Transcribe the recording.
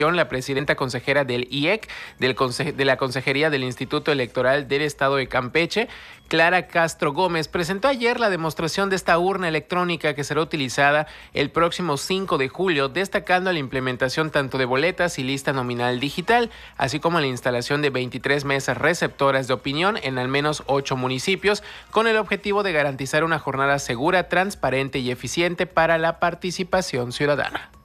La presidenta consejera del IEC, de la Consejería del Instituto Electoral del Estado de Campeche, Clara Castro Gómez, presentó ayer la demostración de esta urna electrónica que será utilizada el próximo 5 de julio, destacando la implementación tanto de boletas y lista nominal digital, así como la instalación de 23 mesas receptoras de opinión en al menos 8 municipios, con el objetivo de garantizar una jornada segura, transparente y eficiente para la participación ciudadana.